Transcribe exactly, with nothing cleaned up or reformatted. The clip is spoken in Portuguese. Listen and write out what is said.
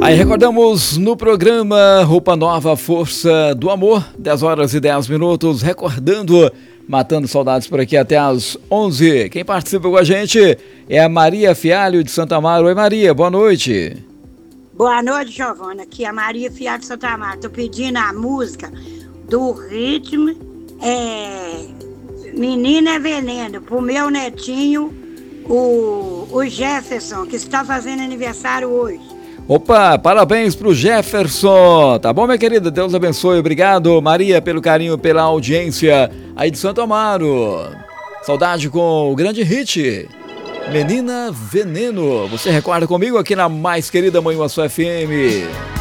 Aí recordamos no programa Roupa Nova, Força do Amor, dez horas e dez minutos, recordando, matando saudades por aqui até às onze. Quem participa com a gente é a Maria Fialho de Santa Amaro. Oi Maria, boa noite. Boa noite, Giovana. Aqui é a Maria Fialho de Santa Amaro. Tô pedindo a música do Ritmo, é... Menina é Veneno, pro meu netinho, o, o Jefferson, que está fazendo aniversário hoje. Opa, parabéns pro Jefferson, tá bom, minha querida? Deus abençoe, obrigado, Maria, pelo carinho, pela audiência aí de Santo Amaro. Saudade com o grande hit, Menina Veneno. Você recorda comigo aqui na mais querida Manhuaçu F M.